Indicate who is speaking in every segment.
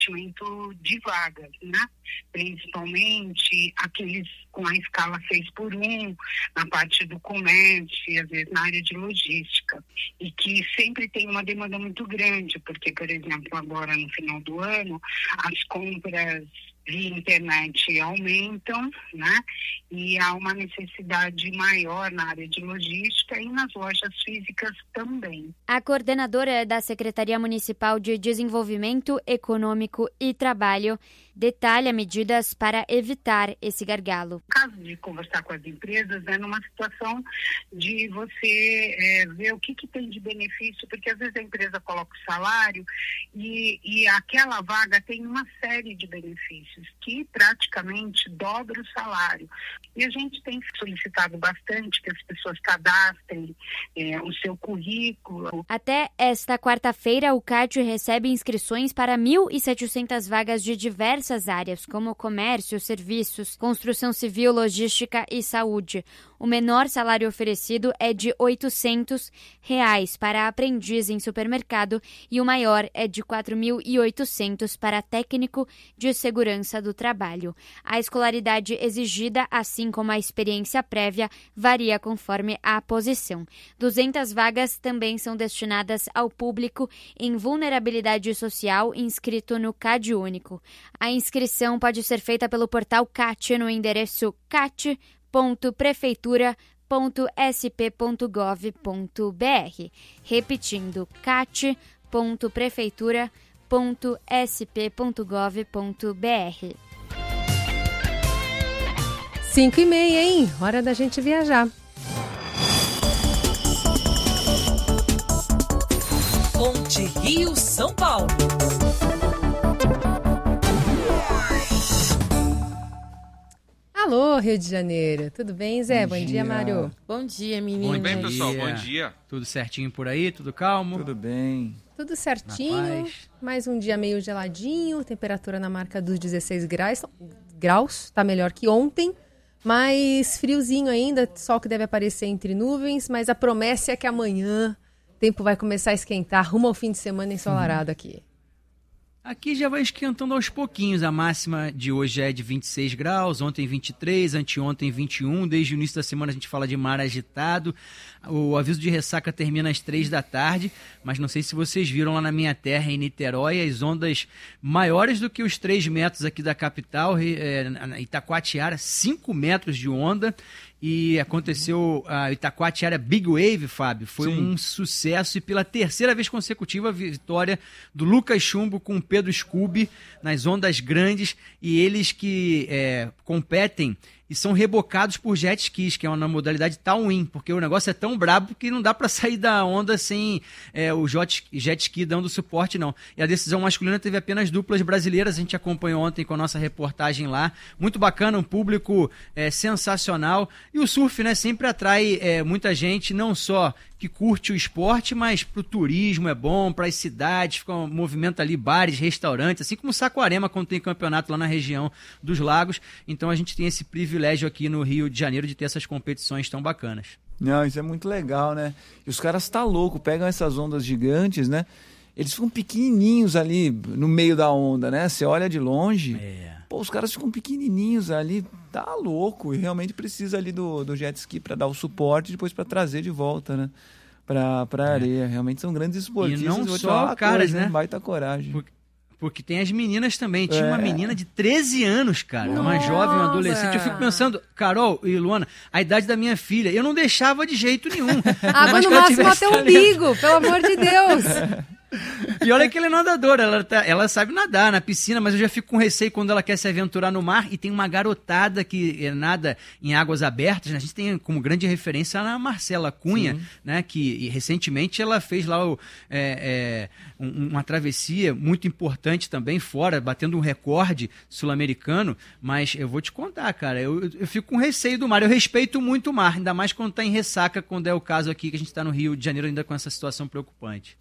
Speaker 1: de vagas, né? Principalmente aqueles com a escala 6x1, na parte do comércio e às vezes na área de logística, e que sempre tem uma demanda muito grande, porque, por exemplo, agora no final do ano, as compras via internet aumentam, né? E há uma necessidade maior na área de logística e nas lojas físicas também.
Speaker 2: A coordenadora da Secretaria Municipal de Desenvolvimento Econômico e Trabalho detalha medidas para evitar esse gargalo.
Speaker 1: No caso de conversar com as empresas, é numa situação de você ver o que tem de benefício, porque às vezes a empresa coloca o salário e aquela vaga tem uma série de benefícios que praticamente dobra o salário. E a gente tem solicitado bastante que as pessoas cadastrem o seu currículo.
Speaker 2: Até esta quarta-feira, o CAT recebe inscrições para 1.700 vagas de diversas áreas, como comércio, serviços, construção civil, logística e saúde. O menor salário oferecido é de R$ 800 para aprendiz em supermercado e o maior é de R$ 4.800 para técnico de segurança do trabalho. A escolaridade exigida, assim como a experiência prévia, varia conforme a posição. 200 vagas também são destinadas ao público em vulnerabilidade social inscrito no CAD Único. A inscrição pode ser feita pelo portal CAT no endereço cat.prefeitura.sp.gov.br. Repetindo, cat.prefeitura.sp.gov.br.
Speaker 3: 5h30, hein? Hora da gente viajar.
Speaker 4: Ponte Rio-São Paulo.
Speaker 3: Alô, Rio de Janeiro. Tudo bem, Zé? Bom dia, Mário.
Speaker 5: Bom dia, menina.
Speaker 6: Tudo bem, pessoal? Bom dia.
Speaker 7: Tudo certinho por aí? Tudo calmo?
Speaker 6: Tudo bem.
Speaker 3: Tudo certinho. Mais um dia meio geladinho. Temperatura na marca dos 16 graus. Tá melhor que ontem. Mas friozinho ainda. Sol que deve aparecer entre nuvens. Mas a promessa é que amanhã o tempo vai começar a esquentar. Rumo ao fim de semana ensolarado aqui.
Speaker 7: Aqui já vai esquentando aos pouquinhos. A máxima de hoje é de 26 graus, ontem 23, anteontem 21. Desde o início da semana a gente fala de mar agitado. O aviso de ressaca termina às 3 da tarde, mas não sei se vocês viram lá na minha terra, em Niterói, as ondas maiores do que os 3 metros aqui da capital, Itacoatiara, 5 metros de onda. E aconteceu a Itacoatiara Big Wave, Fábio. Foi um sucesso e pela terceira vez consecutiva a vitória do Lucas Chumbo com o Pedro Scooby nas ondas grandes. E eles que competem e são rebocados por jet skis, que é uma modalidade tailwind, porque o negócio é tão brabo que não dá para sair da onda sem o jet ski dando suporte, não. E a decisão masculina teve apenas duplas brasileiras, a gente acompanhou ontem com a nossa reportagem lá. Muito bacana, um público sensacional. E o surf, né, sempre atrai muita gente, não só que curte o esporte, mas pro turismo é bom, para as cidades, fica um movimento ali, bares, restaurantes, assim como Saquarema, quando tem campeonato lá na região dos lagos. Então a gente tem esse privilégio aqui no Rio de Janeiro de ter essas competições tão bacanas.
Speaker 6: Não, isso é muito legal, né? E os caras tá louco, pegam essas ondas gigantes, né? Eles ficam pequenininhos ali no meio da onda, né? Você olha de longe, pô, os caras ficam pequenininhos ali, tá louco. E realmente precisa ali do jet ski para dar o suporte e depois para trazer de volta, né? Pra areia. Realmente são grandes esportistas.
Speaker 7: E não só caras, né?
Speaker 6: Baita coragem.
Speaker 7: Porque tem as meninas também. Tinha uma menina de 13 anos, cara. Uma jovem, uma adolescente. Eu fico pensando, Carol e Luana, a idade da minha filha, eu não deixava de jeito nenhum.
Speaker 3: Água no máximo até o umbigo, pelo amor de Deus.
Speaker 7: E olha que ela é nadadora, ela sabe nadar na piscina, mas eu já fico com receio quando ela quer se aventurar no mar. E tem uma garotada que nada em águas abertas, né? A gente tem como grande referência a Marcela Cunha, né? Que recentemente ela fez lá uma travessia muito importante também fora, batendo um recorde sul-americano. Mas eu vou te contar, cara, eu fico com receio do mar. Eu respeito muito o mar, ainda mais quando está em ressaca, quando é o caso aqui que a gente está no Rio de Janeiro ainda com essa situação preocupante.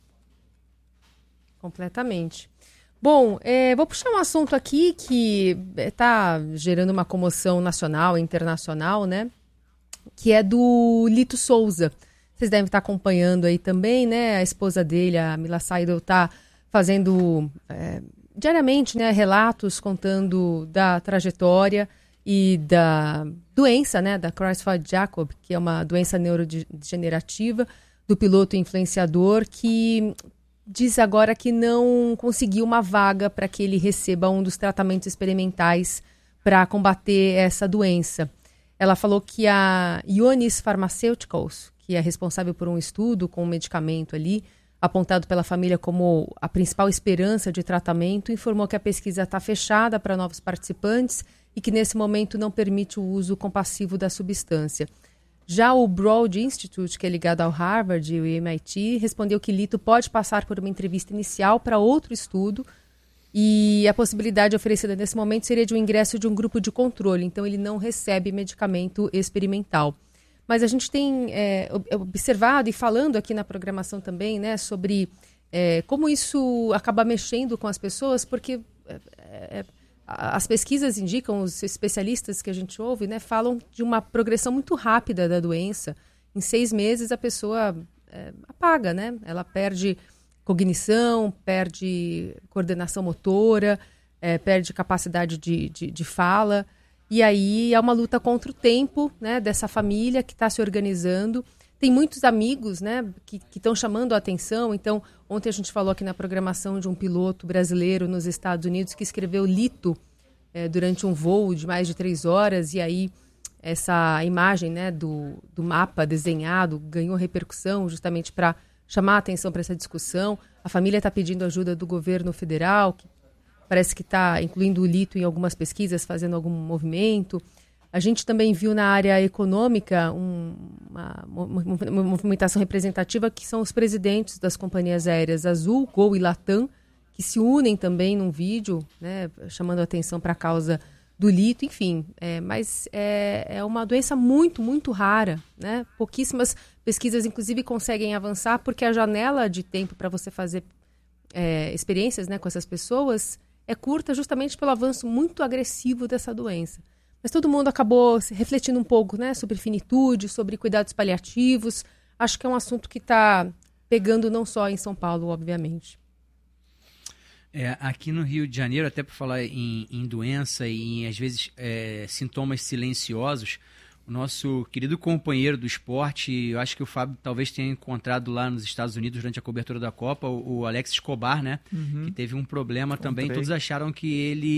Speaker 3: Completamente. Bom, vou puxar um assunto aqui que está gerando uma comoção nacional e internacional, né? Que é do Lito Souza. Vocês devem estar acompanhando aí também, né? A esposa dele, a Mila Saidel, está fazendo diariamente, né, relatos contando da trajetória e da doença, né, da Creutzfeldt-Jakob, que é uma doença neurodegenerativa, do piloto influenciador, que diz agora que não conseguiu uma vaga para que ele receba um dos tratamentos experimentais para combater essa doença. Ela falou que a Ionis Pharmaceuticals, que é responsável por um estudo com um medicamento ali, apontado pela família como a principal esperança de tratamento, informou que a pesquisa está fechada para novos participantes e que nesse momento não permite o uso compassivo da substância. Já o Broad Institute, que é ligado ao Harvard e o MIT, respondeu que Lito pode passar por uma entrevista inicial para outro estudo e a possibilidade oferecida nesse momento seria de um ingresso de um grupo de controle, então ele não recebe medicamento experimental. Mas a gente tem observado e falando aqui na programação também, né, sobre como isso acaba mexendo com as pessoas, porque as pesquisas indicam, os especialistas que a gente ouve, né, falam de uma progressão muito rápida da doença. Em 6 meses a pessoa apaga, né? Ela perde cognição, perde coordenação motora, perde capacidade de fala. E aí é uma luta contra o tempo, né, dessa família que está se organizando. Tem muitos amigos, né, que estão chamando a atenção. Então, ontem a gente falou aqui na programação de um piloto brasileiro nos Estados Unidos que escreveu Lito durante um voo de mais de 3 horas. E aí essa imagem, né, do mapa desenhado ganhou repercussão justamente para chamar a atenção para essa discussão. A família está pedindo ajuda do governo federal, que parece que está incluindo o Lito em algumas pesquisas, fazendo algum movimento. A gente também viu na área econômica uma movimentação representativa que são os presidentes das companhias aéreas Azul, Gol e Latam, que se unem também num vídeo, né, chamando a atenção para a causa do Lito. Enfim, mas é uma doença muito, muito rara, né? Pouquíssimas pesquisas, inclusive, conseguem avançar, porque a janela de tempo para você fazer experiências, né, com essas pessoas é curta justamente pelo avanço muito agressivo dessa doença. Mas todo mundo acabou refletindo um pouco, né, sobre finitude, sobre cuidados paliativos. Acho que é um assunto que está pegando não só em São Paulo, obviamente.
Speaker 7: Aqui no Rio de Janeiro, até para falar em doença e às vezes sintomas silenciosos, o nosso querido companheiro do esporte, eu acho que o Fábio talvez tenha encontrado lá nos Estados Unidos durante a cobertura da Copa, o Alex Escobar, né? Uhum. Que teve um problema também. Todos acharam que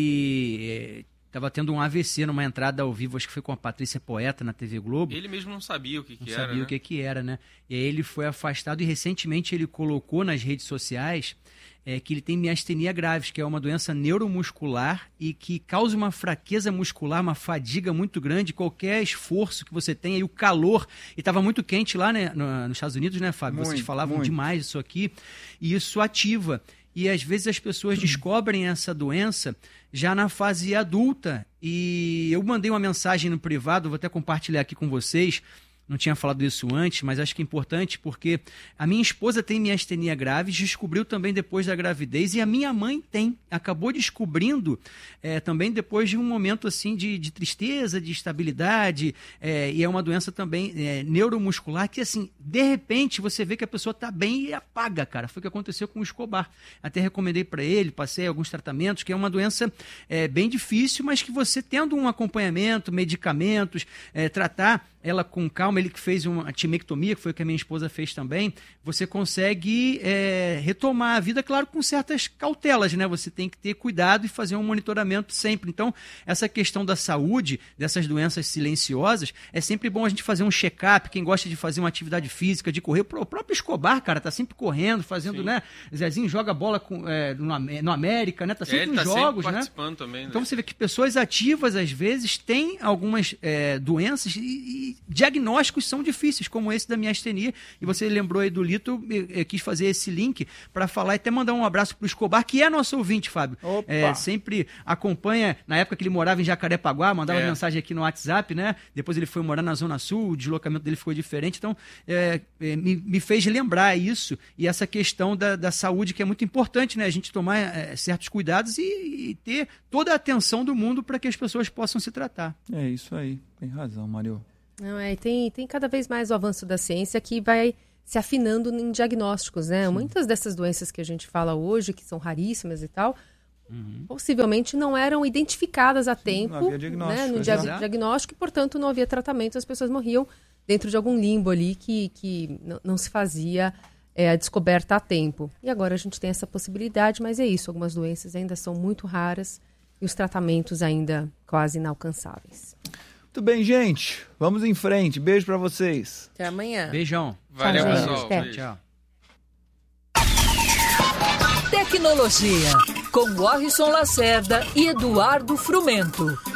Speaker 7: ele estava tendo um AVC numa entrada ao vivo, acho que foi com a Patrícia Poeta na TV Globo.
Speaker 5: Ele mesmo não sabia o que era,
Speaker 7: Não sabia o que era, né? E aí ele foi afastado e recentemente ele colocou nas redes sociais que ele tem miastenia graves, que é uma doença neuromuscular e que causa uma fraqueza muscular, uma fadiga muito grande, qualquer esforço que você tenha, e o calor, e estava muito quente lá, né, nos Estados Unidos, né, Fábio? Vocês falavam demais disso aqui, e isso ativa. E às vezes as pessoas descobrem essa doença já na fase adulta, e eu mandei uma mensagem no privado, vou até compartilhar aqui com vocês. Não tinha falado isso antes, mas acho que é importante porque a minha esposa tem miastenia graves, descobriu também depois da gravidez, e a minha mãe acabou descobrindo também depois de um momento assim de tristeza, de instabilidade, e é uma doença também neuromuscular que, assim, de repente você vê que a pessoa está bem e apaga, cara. Foi o que aconteceu com o Escobar. Até recomendei para ele, passei alguns tratamentos, que é uma doença bem difícil, mas que você tendo um acompanhamento, medicamentos, tratar ela com calma, ele que fez uma timectomia, que foi o que a minha esposa fez também, você consegue retomar a vida, claro, com certas cautelas, né? Você tem que ter cuidado e fazer um monitoramento sempre. Então, essa questão da saúde, dessas doenças silenciosas, é sempre bom a gente fazer um check-up, quem gosta de fazer uma atividade física, de correr. O próprio Escobar, cara, tá sempre correndo, fazendo, Sim. né? Zezinho joga bola no América, né? Tá sempre nos jogos,
Speaker 5: sempre
Speaker 7: né?
Speaker 5: Participando também, né?
Speaker 7: Então, você vê que pessoas ativas, às vezes, têm algumas doenças e diagnósticos são difíceis, como esse da miastenia, e você lembrou aí do Lito, eu quis fazer esse link para falar e até mandar um abraço pro Escobar, que é nosso ouvinte, Fábio. Sempre acompanha, na época que ele morava em Jacarepaguá, mandava mensagem aqui no WhatsApp, né? Depois ele foi morar na Zona Sul, o deslocamento dele ficou diferente, então me fez lembrar isso, e essa questão da saúde, que é muito importante, né? A gente tomar certos cuidados e ter toda a atenção do mundo para que as pessoas possam se tratar.
Speaker 6: É isso aí, tem razão, Mário.
Speaker 3: Não, tem cada vez mais o avanço da ciência que vai se afinando em diagnósticos, né? Sim. Muitas dessas doenças que a gente fala hoje, que são raríssimas e tal, possivelmente não eram identificadas a tempo.
Speaker 6: Não havia diagnóstico.
Speaker 3: Né, no diagnóstico, e, portanto, não havia tratamento, as pessoas morriam dentro de algum limbo ali que não se fazia a descoberta a tempo. E agora a gente tem essa possibilidade, mas é isso, algumas doenças ainda são muito raras e os tratamentos ainda quase inalcançáveis.
Speaker 6: Muito bem, gente. Vamos em frente. Beijo pra vocês.
Speaker 5: Até amanhã.
Speaker 7: Beijão.
Speaker 8: Valeu,
Speaker 3: Tchau,
Speaker 8: pessoal.
Speaker 3: gente.
Speaker 7: Tchau.
Speaker 4: Tecnologia, com Warrison Lacerda e Eduardo Frumento.